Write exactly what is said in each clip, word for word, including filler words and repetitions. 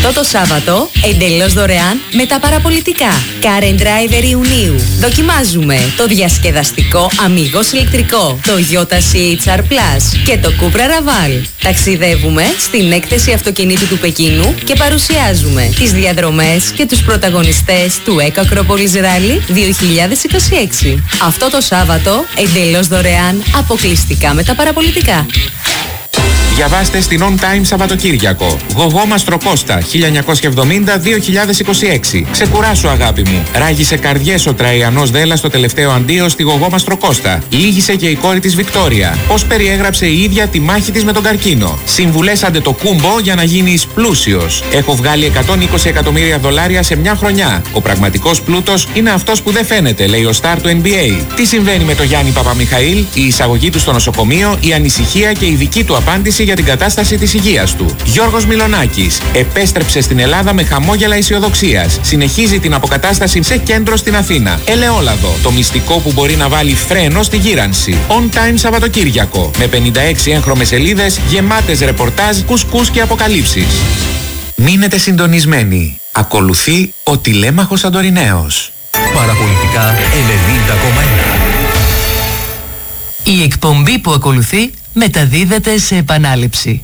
Αυτό το Σάββατο, εντελώς δωρεάν με τα παραπολιτικά. Car and Driver Ιουνίου. Δοκιμάζουμε το διασκεδαστικό Amigos ηλεκτρικό, το Toyota σι έιτς αρ Plus και το Cupra Raval. Ταξιδεύουμε στην έκθεση αυτοκινήτου του Πεκίνου και παρουσιάζουμε τις διαδρομές και τους πρωταγωνιστές του Eco Acropolis Rally δύο χιλιάδες είκοσι έξι. Αυτό το Σάββατο, εντελώς δωρεάν, αποκλειστικά με τα παραπολιτικά. Διαβάστε στην On Time Σαββατοκύριακο. Γογό Μαστροκώστα χίλια εννιακόσια εβδομήντα με δύο χιλιάδες είκοσι έξι. Ξεκουράσου, αγάπη μου. Ράγισε καρδιές ο Τραϊανός Δέλλα στο τελευταίο αντίο στη Γογό Μαστροκώστα. Λύγησε και η κόρη της Βικτόρια. Πώς περιέγραψε η ίδια τη μάχη της με τον καρκίνο. Συμβουλές άντε το κούμπο για να γίνεις πλούσιος. Έχω βγάλει εκατόν είκοσι εκατομμύρια δολάρια σε μια χρονιά. Ο πραγματικός πλούτος είναι αυτός που δεν φαίνεται, λέει ο στάρ του N B A. Τι συμβαίνει με τον Γιάννη Παπαμιχαήλ, η εισαγωγή του στο νοσοκομείο, η ανησυχία και η δική του απάντηση για την κατάσταση της υγείας του. Γιώργος Μιλονάκης επέστρεψε στην Ελλάδα με χαμόγελα αισιοδοξίας. Συνεχίζει την αποκατάσταση σε κέντρο στην Αθήνα. Ελαιόλαδο, το μυστικό που μπορεί να βάλει φρένο στη γύρανση. On Time Σαββατοκύριακο, με πενήντα έξι έγχρωμες σελίδες γεμάτες ρεπορτάζ, κουσκούς και αποκαλύψεις. Μείνετε συντονισμένοι. Ακολουθεί ο τηλέμαχος Αντοριναίος. Παραπολιτικά ενενήντα κόμμα ένα. Η εκπομπή που ακολουθεί μεταδίδεται σε επανάληψη.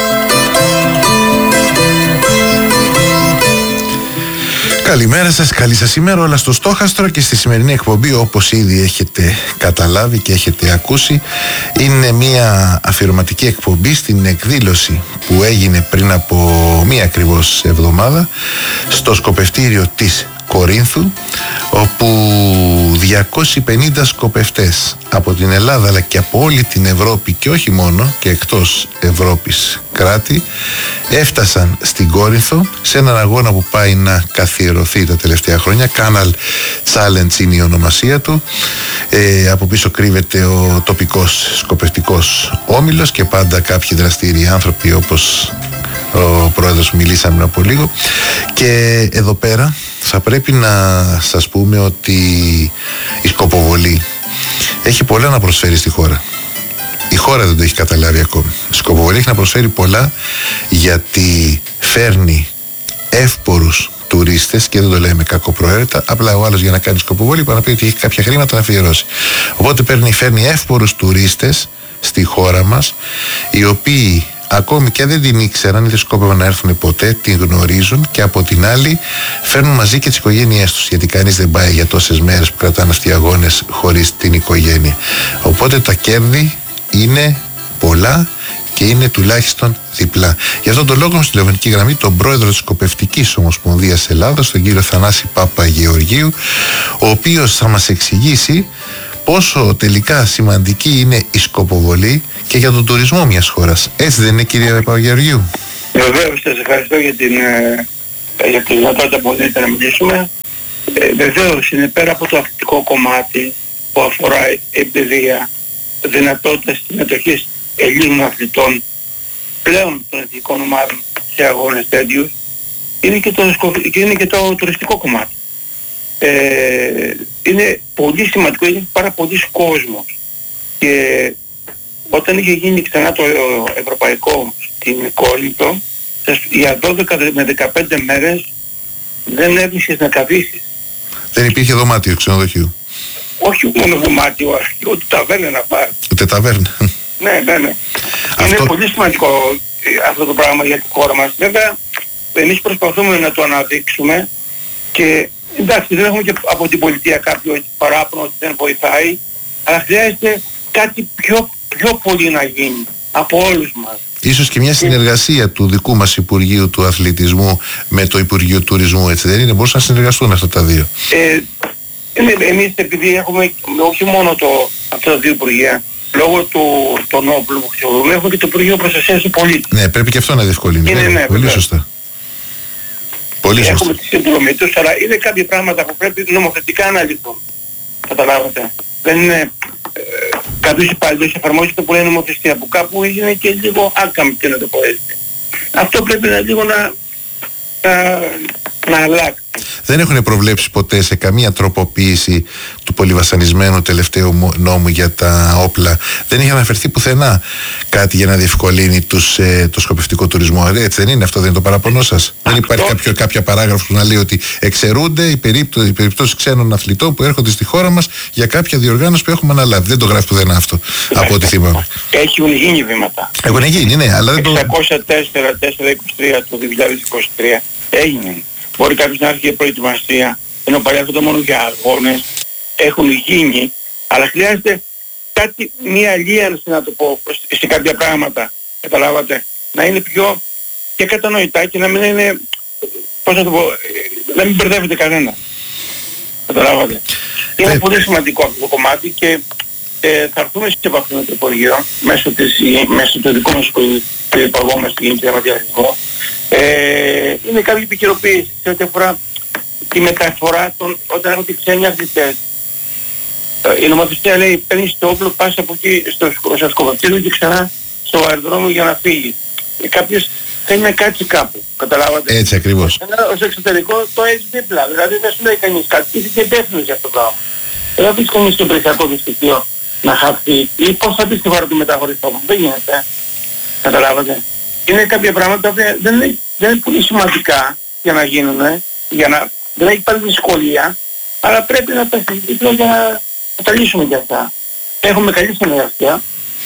Καλημέρα σας, καλή σας ημέρα όλα στο στόχαστρο και στη σημερινή εκπομπή, όπως ήδη έχετε καταλάβει και έχετε ακούσει, είναι μια αφιερωματική εκπομπή στην εκδήλωση που έγινε πριν από μία ακριβώς εβδομάδα στο σκοπευτήριο της Κορίνθου, όπου διακόσιοι πενήντα σκοπευτές από την Ελλάδα αλλά και από όλη την Ευρώπη και όχι μόνο και εκτός Ευρώπης κράτη έφτασαν στην Κόρινθο σε έναν αγώνα που πάει να καθιερωθεί τα τελευταία χρόνια. Canal Challenge είναι η ονομασία του. ε, από πίσω κρύβεται ο τοπικός σκοπευτικός όμιλος και πάντα κάποιοι δραστήριοι άνθρωποι όπως ο πρόεδρος που μιλήσαμε από λίγο. Και εδώ πέρα θα πρέπει να σας πούμε ότι η σκοποβολή έχει πολλά να προσφέρει στη χώρα. Η χώρα δεν το έχει καταλάβει ακόμη. Η σκοποβολή έχει να προσφέρει πολλά, γιατί φέρνει εύπορους τουρίστες, και δεν το λέμε κακοπροαίρετα, απλά ο άλλος για να κάνει σκοποβολή πάει να πει ότι έχει κάποια χρήματα να αφιερώσει. Οπότε παίρνει, φέρνει εύπορους τουρίστες στη χώρα μας, οι οποίοι ακόμη και δεν την ήξεραν ή δεν σκόπευαν να έρθουν ποτέ, την γνωρίζουν, και από την άλλη φέρνουν μαζί και τις οικογένειές τους, γιατί κανείς δεν πάει για τόσες μέρες που κρατάνε αυτοί οι αγώνες χωρίς την οικογένεια. Οπότε τα κέρδη είναι πολλά και είναι τουλάχιστον διπλά. Γι' αυτόν τον λόγο, στη τηλεφωνική γραμμή, τον πρόεδρο της Σκοπευτικής Ομοσπονδίας Ελλάδας, τον κύριο Θανάση Παπαγεωργίου, ο οποίος θα μας εξηγήσει πόσο τελικά σημαντική είναι η σκοποβολή και για τον τουρισμό μιας χώρας. Έτσι δεν είναι, κύριε Παπαγεωργίου? Βεβαίως, σας ευχαριστώ για την, για τη δυνατότητα που δίνετε να μιλήσουμε. Ε, βεβαίως είναι πέρα από το αθλητικό κομμάτι που αφορά εμπειρία, δυνατότητα συμμετοχής Ελλήνων αθλητών πλέον των εθνικών ομάδων σε αγώνες τέτοιους, είναι και το, είναι και το τουριστικό κομμάτι. Ε, είναι πολύ σημαντικό, είναι πάρα πολλής κόσμος, και όταν είχε γίνει ξανά το ευρωπαϊκό στην Κόρινθο, για δώδεκα με δεκαπέντε μέρες δεν έβρισκες να καθίσεις. Δεν υπήρχε δωμάτιο ξενοδοχείου? Όχι μόνο δωμάτιο, ούτε ταβέρνα να πάρει. Ούτε ταβέρνα. Ναι, ναι, ναι. Αυτό... Είναι πολύ σημαντικό αυτό το πράγμα για τη χώρα μας. Βέβαια, εμείς προσπαθούμε να το αναδείξουμε, και εντάξει, δεν έχουμε και από την πολιτεία κάποιο παράπονο ότι δεν βοηθάει, αλλά χρειάζεται κάτι πιο, πιο πολύ να γίνει από όλους μας. Ίσως και μια συνεργασία του δικού μας Υπουργείου του Αθλητισμού με το Υπουργείο Τουρισμού, έτσι δεν είναι? Μπορούσαν να συνεργαστούν αυτά τα δύο. Ε, εμείς επειδή έχουμε όχι μόνο το, αυτά τα δύο Υπουργεία, λόγω του των όπλων που χρησιμοποιούμε, έχουμε και το Υπουργείο Προστασίας του Πολίτη. Ναι, πρέπει και αυτό να διευκολύνει. Είναι, ναι, πολύ βέβαια. Σωστά. Πολύ σωστά. Έχουμε τη συνδρομή τους, αλλά είναι κάποια πράγματα που πρέπει νομοθετικά να λυθούν. Καταλάβατε. Δεν είναι ε, κάποιος υπάλληλος εφαρμόζει το που λένε νομοθεσία, που κάπου είναι και λίγο άκαμπτη, να το πω έτσι. Αυτό πρέπει να λίγο να, να, να αλλάξει. Δεν έχουν προβλέψει ποτέ σε καμία τροποποίηση του πολυβασανισμένου τελευταίου νόμου για τα όπλα. Δεν είχε αναφερθεί πουθενά κάτι για να διευκολύνει τους, ε, το σκοπευτικό τουρισμό. Έτσι δεν είναι, αυτό δεν είναι το παραπονό σας? Δεν υπάρχει κάποιο, κάποια παράγραφος που να λέει ότι εξαιρούνται οι, περίπτω, οι περιπτώσεις ξένων αθλητών που έρχονται στη χώρα μας για κάποια διοργάνωση που έχουμε αναλάβει? Δεν το γράφει πουθενά αυτό, από ό,τι θυμάμαι. Έχουν γίνει βήματα. Έχουν γίνει, ναι, αλλά δεν το... εξακόσια τέσσερα τέσσερα είκοσι τρία το δύο χιλιάδες είκοσι τρία έγινε. Μπορεί κάποιος να έρθει για προετοιμασία, ενώ παλιά αυτό μόνο για αγώνες. Έχουν γίνει, αλλά χρειάζεται κάτι, μία αλίανση να το πω, σε κάποια πράγματα, καταλάβατε, να είναι πιο και κατανοητά και να μην είναι, πώς να το πω, να μην μπερδεύεται κανένα. Καταλάβατε. Είναι ε, πολύ σημαντικό αυτό το κομμάτι και ε, θα έρθουμε σε επαφή με το Υπουργείο μέσω, της, μέσω του δικού μας που υπαγόμαστε στην Γενική Γραμματεία. Ε, είναι κάποια επικαιροποίηση σε ό,τι αφορά τη μεταφορά των, όταν έρχονται ξένοι αθλητές. Η νομοθεσία λέει παίρνεις το όπλο, πας από εκεί στο σκοπευτήριο και ξανά στο αεροδρόμιο για να φύγεις. Και κάποιος θέλει να κάτσει κάπου, καταλάβατε. Έτσι ακριβώς. Ενώ ως εξωτερικό το έχει δίπλα, δηλαδή δεν σου λέει κανείς κάτι, είσαι και υπεύθυνος για αυτό το πράγμα. Δεν θα πεις κανείς στο περιφερειακό δυστυχείο να χαθεί ή πώς θα πεις τη φορά του μεταχωρητό μου, δεν γίνεται. Καταλάβατε. Είναι κάποια πράγματα που δεν είναι, δεν είναι πολύ σημαντικά για να γίνουν, για να, δεν έχει πάλι δυσκολία, αλλά πρέπει να τα συζητήσουμε για να, να τα λύσουμε και αυτά. Έχουμε καλή συνεργασία.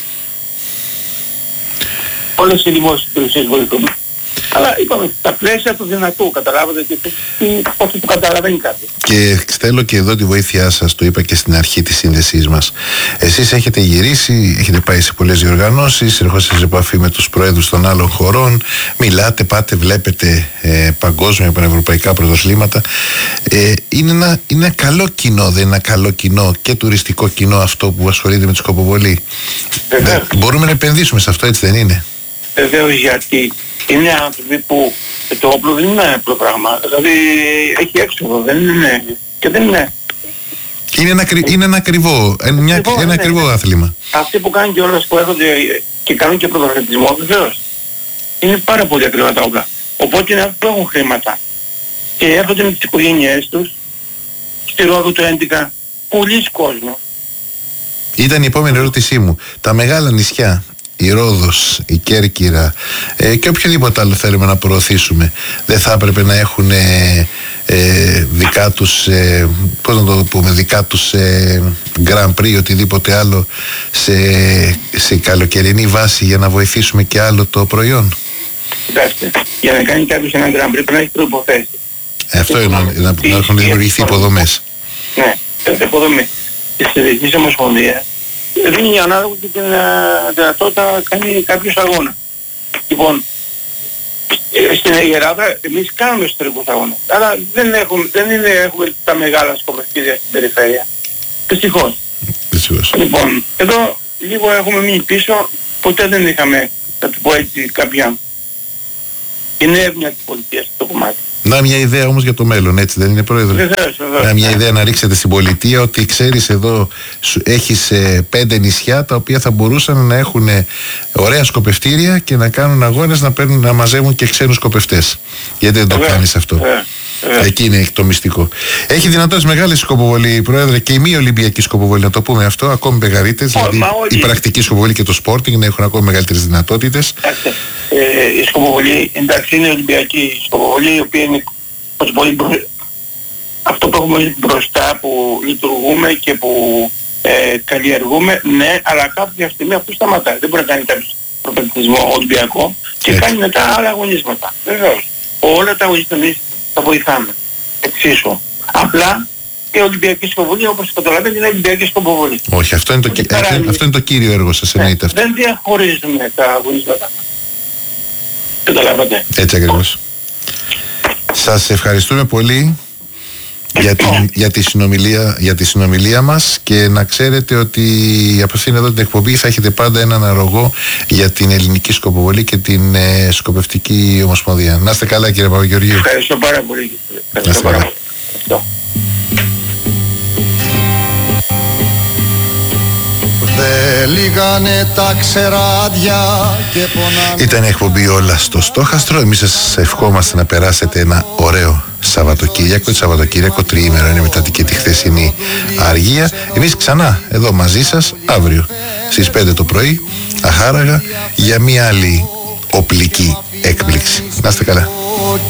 Όλες οι δημόσιες υπηρεσίες βοηθούν. Αλλά είπαμε, στα πλαίσια του δυνατού, καταλάβατε, και πώς το καταλαβαίνει κάποιος. Και θέλω και εδώ τη βοήθειά σας, το είπα και στην αρχή της σύνδεσής μας. Εσείς έχετε γυρίσει, έχετε πάει σε πολλές διοργανώσεις, ερχόσαστε σε επαφή με τους προέδρους των άλλων χωρών, μιλάτε, πάτε, βλέπετε ε, παγκόσμια, πανευρωπαϊκά πρωταθλήματα. Ε, είναι, ένα, είναι ένα καλό κοινό, δεν είναι ένα καλό κοινό και τουριστικό κοινό αυτό που ασχολείται με τη σκοποβολή? Ε, μπορούμε να επενδύσουμε σε αυτό, έτσι δεν είναι? Βεβαίως, γιατί είναι άνθρωποι που το όπλο δεν είναι απλό πράγμα. Δηλαδή έχει έξοδο, δεν είναι. Και δεν είναι. Είναι ένα, είναι ένα ακριβό, μια, ακριβό, ένα ακριβό ναι, άθλημα. Αυτοί που κάνουν και όλες που έρχονται και κάνουν και πρωταθλητισμό, βεβαίως. Είναι πάρα πολύ ακριβά τα όπλα. Οπότε είναι αυτοί που έχουν χρήματα. Και έρχονται με τις οικογένειές τους, στη Ρόδο του έντεκα, πολλοί κόσμο. Ήταν η επόμενη ερώτησή μου. Τα μεγάλα νησιά, η Ρόδος, η Κέρκυρα ε, και οποιοδήποτε άλλο θέλουμε να προωθήσουμε, δεν θα έπρεπε να έχουν ε, ε, δικά τους ε, πώς να το πούμε, δικά τους ε, Grand Prix, οτιδήποτε άλλο σε, σε καλοκαιρινή βάση για να βοηθήσουμε και άλλο το προϊόν? Κοιτάξτε, για να κάνει κάποιος ένα Grand Prix πρέπει να έχει προϋποθέσεις. Ε, αυτό είναι, να, να, να έχουν δημιουργηθεί υποδομές. Ναι, υποδομές. Της Εθνικής Ομοσπονδίας δίνει ανάλογα και την δυνατότητα να κάνει κάποιος αγώνα. Λοιπόν, στην Ελλάδα εμείς κάνουμε εσωτερικούς αγώνες, αλλά δεν έχουμε, δεν είναι, έχουμε τα μεγάλα σκοπευτήρια στην περιφέρεια. Δυστυχώς. Δυστυχώς. Λοιπόν, εδώ λίγο έχουμε μείνει πίσω, ποτέ δεν είχαμε, θα του πω έτσι, κάποια ενέργεια της πολιτείας στο κομμάτι. Να μια ιδέα όμως για το μέλλον, έτσι δεν είναι, Πρόεδρε? Βεβαίως, βεβαίως. Να μια ιδέα να ρίξετε στην πολιτεία ότι ξέρεις, εδώ σου, έχεις ε, πέντε νησιά τα οποία θα μπορούσαν να έχουν ε, ωραία σκοπευτήρια και να κάνουν αγώνες, να, παίρνουν, να μαζεύουν και ξένους σκοπευτές. Γιατί δεν το βεβαίως, κάνεις αυτό? Βεβαίως, βεβαίως. Εκεί είναι το μυστικό. Έχει δυνατότητες μεγάλη σκοποβολή, Πρόεδρε, και η μη Ολυμπιακή σκοποβολή, να το πούμε αυτό, ακόμη μεγαλύτερες. Δηλαδή η πρακτική σκοποβολή και το sporting να έχουν ακόμη μεγαλύτερες δυνατότητες. Ε, η σκοποβολή, εντάξει, είναι Ολυμπιακή σκοποβολή, η οποία είναι πολύ μπρο... αυτό που έχουμε μπροστά, που λειτουργούμε και που ε, καλλιεργούμε, ναι, αλλά κάποια στιγμή αυτό σταματάει. Δεν μπορεί να κάνει κάποιος προπαιδευτισμό Ολυμπιακό και έτσι κάνει μετά άλλα αγωνίσματα. Βεβαίως. Όλα τα αγωνίσματα εμείς τα βοηθάμε. Εξίσου. Απλά η Ολυμπιακή σκοποβολή, όπως καταλαβαίνετε, είναι Ολυμπιακή σκοποβολή. Όχι, αυτό είναι το, κι... αυτό, αυτό είναι το κύριο έργο σας, ναι, εννοείται αυτό. Δεν διαχωρίζουμε τα αγωνίσματα. Καταλάβατε. Έτσι ακριβώς. Σας ευχαριστούμε πολύ για, την, για, τη συνομιλία, για τη συνομιλία μας, και να ξέρετε ότι από αυτήν εδώ την εκπομπή θα έχετε πάντα έναν αρρωγό για την ελληνική σκοποβολή και την ε, σκοπευτική ομοσπονδία. Να είστε καλά, κύριε Παπαγεωργίου. Ευχαριστώ πάρα πολύ. Ευχαριστώ πάρα πολύ. Ευχαριστώ. Τα ξεράδια και ήταν η εκπομπή Όλα στο Στόχαστρο. Εμείς σας ευχόμαστε να περάσετε ένα ωραίο Σαββατοκύριακο. Το Σαββατοκύριακο τριήμερο είναι μετά και τη χθεσινή αργία. Εμείς ξανά εδώ μαζί σας αύριο στις πέντε το πρωί, αχάραγα, για μια άλλη οπλική έκπληξη. Να είστε καλά.